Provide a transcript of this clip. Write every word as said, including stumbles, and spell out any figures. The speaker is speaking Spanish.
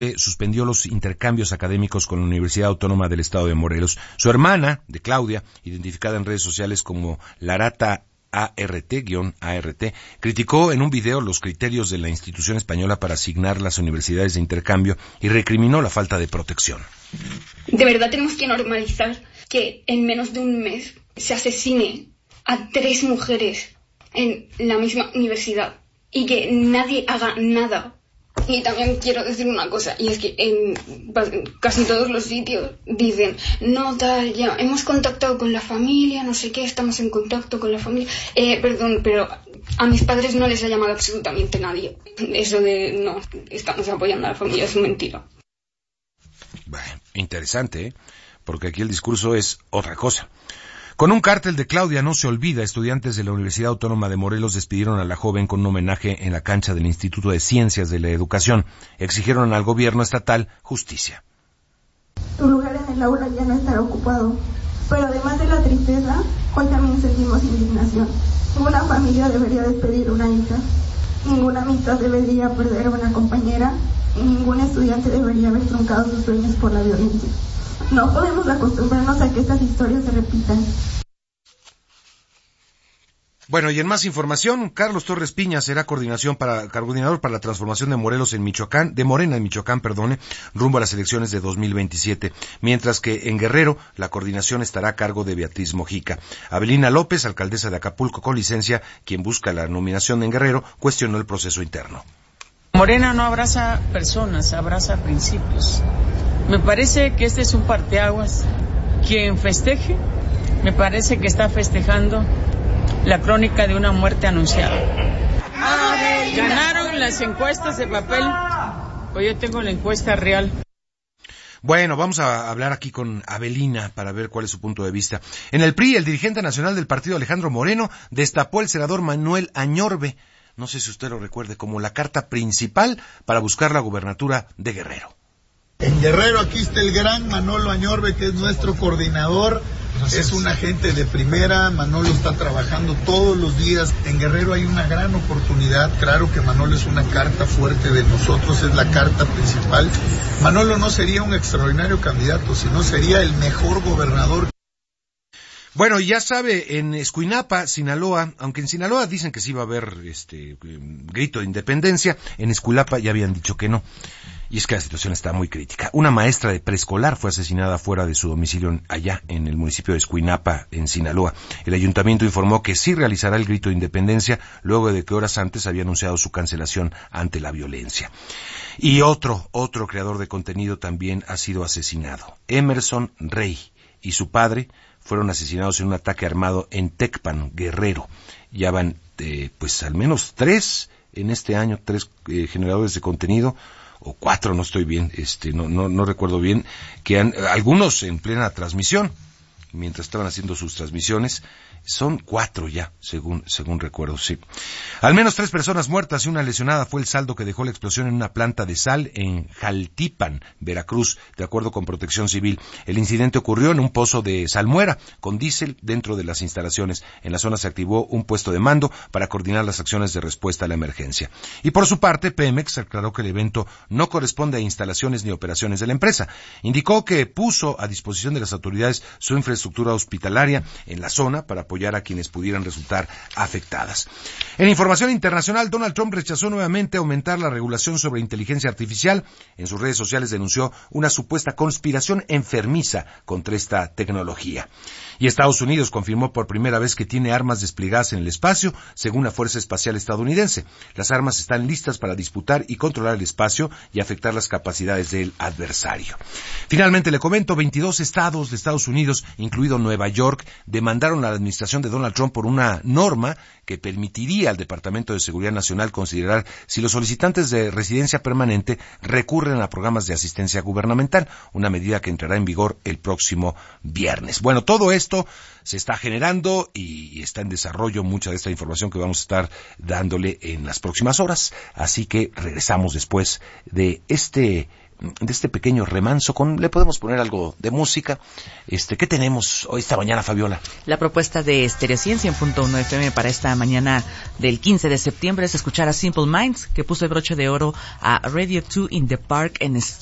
suspendió los intercambios académicos con la Universidad Autónoma del Estado de Morelos. Su hermana, de Claudia, identificada en redes sociales como Larata A R T-A R T, criticó en un video los criterios de la institución española para asignar las universidades de intercambio y recriminó la falta de protección. De verdad tenemos que normalizar que en menos de un mes se asesine a tres mujeres en la misma universidad y que nadie haga nada. Y también quiero decir una cosa, y es que en casi todos los sitios dicen, no, tal, ya, hemos contactado con la familia, no sé qué, estamos en contacto con la familia. Eh, perdón, pero a mis padres no les ha llamado absolutamente nadie. Eso de, no, estamos apoyando a la familia es mentira. Bueno, interesante, ¿eh? Porque aquí el discurso es otra cosa. Con un cártel de Claudia no se olvida, estudiantes de la Universidad Autónoma de Morelos despidieron a la joven con un homenaje en la cancha del Instituto de Ciencias de la Educación. Exigieron al gobierno estatal justicia. Tu lugar en el aula ya no estará ocupado, pero además de la tristeza, hoy también sentimos indignación. Ninguna familia debería despedir a una hija, ninguna amistad debería perder a una compañera y ningún estudiante debería haber truncado sus sueños por la violencia. No podemos acostumbrarnos a que estas historias se repitan. Bueno, y en más información, Carlos Torres Piña será coordinación para, coordinador para la transformación de Morelos en Michoacán, de Morena en Michoacán, perdone, rumbo a las elecciones de dos mil veintisiete, mientras que en Guerrero la coordinación estará a cargo de Beatriz Mojica. Abelina López, alcaldesa de Acapulco con licencia, quien busca la nominación en Guerrero, cuestionó el proceso interno. Morena no abraza personas, abraza principios. Me parece que este es un parteaguas. Quien festeje, me parece que está festejando la crónica de una muerte anunciada. Ganaron las encuestas de papel, pues yo tengo la encuesta real. Bueno, vamos a hablar aquí con Abelina para ver cuál es su punto de vista. En el P R I, el dirigente nacional del partido, Alejandro Moreno, destapó el senador Manuel Añorbe, no sé si usted lo recuerde, como la carta principal para buscar la gubernatura de Guerrero. En Guerrero aquí está el gran Manolo Añorbe, que es nuestro coordinador. Gracias. Es un agente de primera. Manolo está trabajando todos los días. En Guerrero hay una gran oportunidad. Claro que Manolo es una carta fuerte de nosotros, es la carta principal. Manolo no sería un extraordinario candidato, sino sería el mejor gobernador. Bueno, y ya sabe, en Escuinapa, Sinaloa, aunque en Sinaloa dicen que sí va a haber este grito de independencia, en Escuinapa ya habían dicho que no. Y es que la situación está muy crítica. Una maestra de preescolar fue asesinada fuera de su domicilio allá en el municipio de Escuinapa, en Sinaloa. El ayuntamiento informó que sí realizará el grito de independencia luego de que horas antes había anunciado su cancelación ante la violencia. Y otro, otro creador de contenido también ha sido asesinado. Emerson Rey y su padre fueron asesinados en un ataque armado en Tecpan, Guerrero. Ya van, eh, pues al menos tres en este año, tres eh, generadores de contenido, o cuatro, no estoy bien, este, no, no, no recuerdo bien, que han, algunos en plena transmisión, mientras estaban haciendo sus transmisiones. Son cuatro ya, según según recuerdo, sí. Al menos tres personas muertas y una lesionada fue el saldo que dejó la explosión en una planta de sal en Jaltipan, Veracruz, de acuerdo con Protección Civil. El incidente ocurrió en un pozo de salmuera con diésel dentro de las instalaciones. En la zona se activó un puesto de mando para coordinar las acciones de respuesta a la emergencia. Y por su parte, Pemex aclaró que el evento no corresponde a instalaciones ni operaciones de la empresa. Indicó que puso a disposición de las autoridades su infraestructura hospitalaria en la zona para apoyar a quienes pudieran resultar afectadas. En información internacional, Donald Trump rechazó nuevamente aumentar la regulación sobre inteligencia artificial. En sus redes sociales denunció una supuesta conspiración enfermiza contra esta tecnología. Y Estados Unidos confirmó por primera vez que tiene armas desplegadas en el espacio, según la Fuerza Espacial Estadounidense. Las armas están listas para disputar y controlar el espacio y afectar las capacidades del adversario. Finalmente le comento, veintidós estados de Estados Unidos, incluido Nueva York, demandaron a la administración de Donald Trump por una norma que permitiría al Departamento de Seguridad Nacional considerar si los solicitantes de residencia permanente recurren a programas de asistencia gubernamental, una medida que entrará en vigor el próximo viernes. Bueno, todo esto se está generando y está en desarrollo mucha de esta información que vamos a estar dándole en las próximas horas, así que regresamos después de este de este pequeño remanso. Con, le podemos poner algo de música. Este, ¿qué tenemos hoy esta mañana, Fabiola? La propuesta de Estereocien cien punto uno F M para esta mañana del quince de septiembre es escuchar a Simple Minds, que puso el broche de oro a Radio two in the Park en